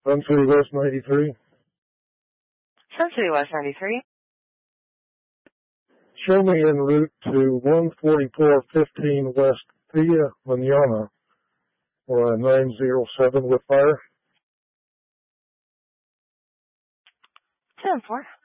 Sun City West 93. Sun City West 93. Show me en route to 14415 West Via Manana, or 907 with fire. 10-4.